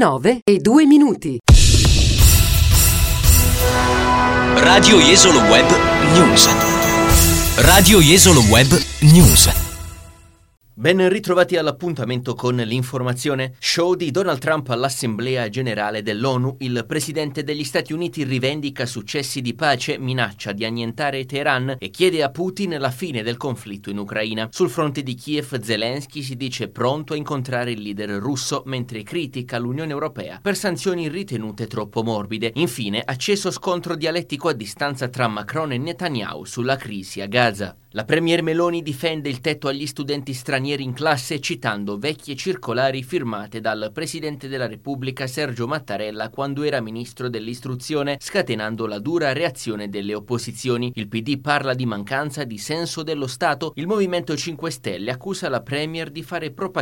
9:02. Radio Jesolo Web News. Radio Jesolo Web News. Ben ritrovati all'appuntamento con l'informazione. Show di Donald Trump all'Assemblea Generale dell'ONU. Il presidente degli Stati Uniti rivendica successi di pace, minaccia di annientare Teheran e chiede a Putin la fine del conflitto in Ucraina. Sul fronte di Kiev, Zelensky si dice pronto a incontrare il leader russo, mentre critica l'Unione Europea per sanzioni ritenute troppo morbide. Infine, acceso scontro dialettico a distanza tra Macron e Netanyahu sulla crisi a Gaza. La premier Meloni difende il tetto agli studenti stranieri in classe citando vecchie circolari firmate dal Presidente della Repubblica Sergio Mattarella quando era Ministro dell'Istruzione, scatenando la dura reazione delle opposizioni. Il PD parla di mancanza di senso dello Stato. Il Movimento 5 Stelle accusa la premier di fare propaganda